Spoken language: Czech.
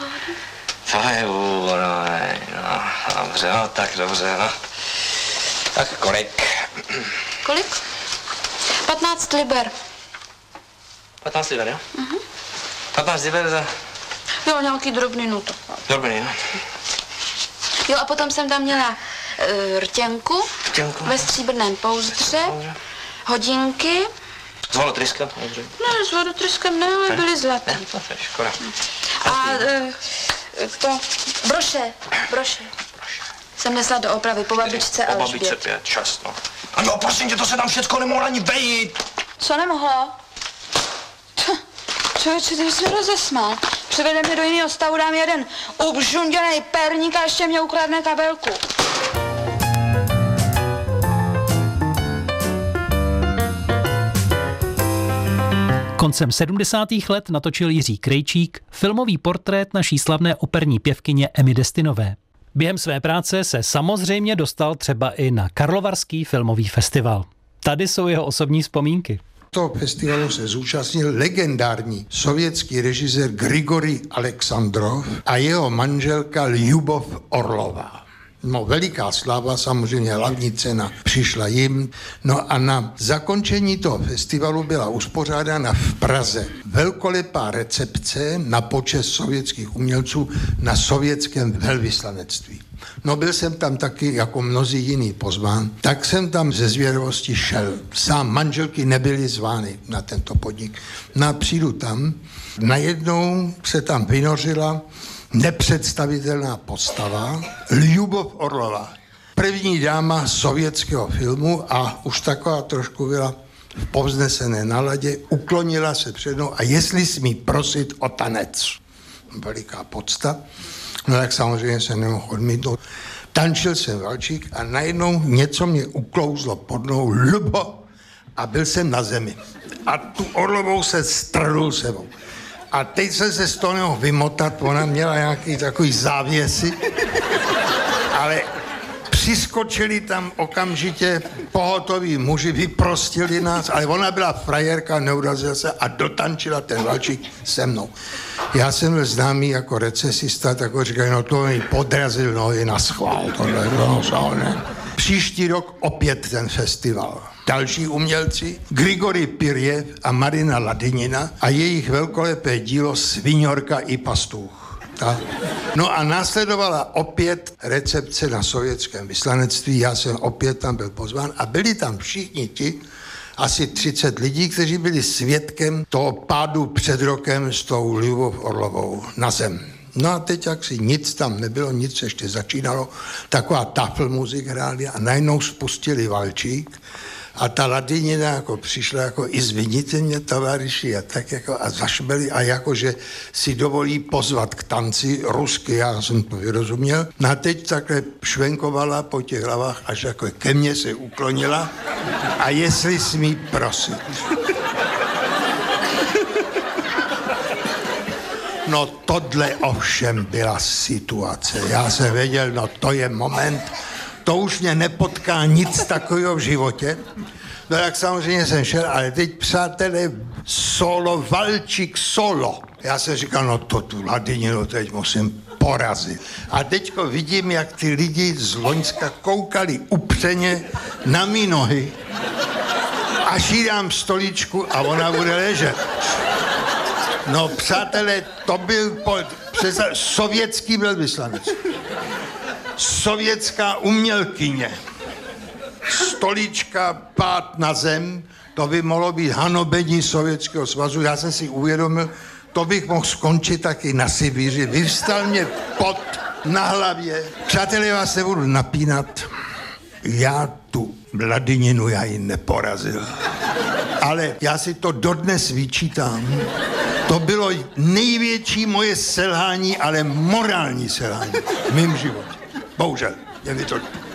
Fajn. Fajn, no, dobře, no, tak dobře, no. Tak kolik? Kolik? 15 liber. 15 liber, jo? 15 liber za... Jo, nějaký drobný nut. Drobný, no. Jo, a potom jsem tam měla rtěnku ve stříbrném pouzdře, hodinky. S volotryskem? Ne, s vodotryskem ne, ale byly zlaté. Ne, to je škoda. A to broše. Jsem nesla do opravy po babičce Po Alžbětě. babičce 5, 6, no. A no, prosím tě, to se tam všecko nemohlo ani vejít. Co nemohlo? Člověče, ty jsi mě rozesmál. Přivede mě do jiného stavu, dám jeden ubžunděnej perník a ještě mě ukradne kabelku. Koncem 70. let natočil Jiří Krejčík filmový portrét naší slavné operní pěvkyně Emmy Destinové. Během své práce se samozřejmě dostal třeba i na Karlovarský filmový festival. Tady jsou jeho osobní vzpomínky. Toho festivalu se zúčastnil legendární sovětský režisér Grigorij Aleksandrov a jeho manželka Ljubov Orlová. No, veliká sláva, samozřejmě hlavní cena přišla jim. No a na zakončení toho festivalu byla uspořádána v Praze velkolepá recepce na počest sovětských umělců na sovětském velvyslanectví. No, byl jsem tam taky jako mnozí jiný pozván, tak jsem tam ze zvědavosti šel. Sám manželky nebyly zvány na tento podnik. No a přijdu tam, najednou se tam vynořila nepředstavitelná postava Ljubov Orlová. První dáma sovětského filmu a už taková trošku byla v povznesené náladě, uklonila se před mnou a jestli smí prosit o tanec. Veliká podsta. No tak samozřejmě se nemohl odmítnout. Tančil jsem valčík a najednou něco mě uklouzlo pod nohou, Lubo, a byl jsem na zemi. A tu Orlovou se strhl sebou. A teď jsem se z toho nemohl vymotat, ona měla nějaký takový závěsy, ale přiskočili tam okamžitě pohotoví muži, vyprostili nás, ale ona byla frajerka, neurazila se a dotančila ten valčík se mnou. Já jsem byl známý jako recesista, tak ho říkají, no to mi podrazil nohy na schvál, tohle, no, ne. Příští rok opět ten festival. Další umělci, Grigorij Pirjev a Marina Ladinina a jejich velkolepé dílo Sviňorka i pastůch. Tak. No a následovala opět recepce na sovětském vyslanectví, já jsem opět tam byl pozván a byli tam všichni ti, asi 30 lidí, kteří byli svědkem toho pádu před rokem s tou Ljubov Orlovou na zem. No a teď jaksi nic tam nebylo, nic ještě začínalo, taková tafl muzik hráli a najednou spustili valčík a ta Ladinina jako přišla jako i zviníte mě, tovaryši, a tak jako a zašbeli a jakože si dovolí pozvat k tanci rusky, já jsem to vyrozuměl. No a teď takhle švenkovala po těch hlavách, až jako ke mně se uklonila a jestli smí prosit. No tohle ovšem byla situace. Já jsem věděl, no to je moment, to už mě nepotká nic takového v životě. No tak samozřejmě jsem šel, ale teď, přátelé, solo, valčík solo. Já jsem říkal, no to tu Ladininu teď musím porazit. A teďko vidím, jak ty lidi z Loňska koukali upřeně na mý nohy, až jí dám stoličku a ona bude ležet. No, přátelé, to byl sovětský velvyslanec. Sovětská umělkyně. Stolička, pád na zem, to by mohlo být hanobení Sovětského svazu. Já jsem si uvědomil, to bych mohl skončit taky na Sibíři. Vyvstal mě pot na hlavě. Přátelé, já vás nebudu napínat. Já tu Ladininu, já ji neporazil. Ale já si to dodnes vyčítám. To bylo největší moje selhání, ale morální selhání v mém životě. Bohužel, je mi to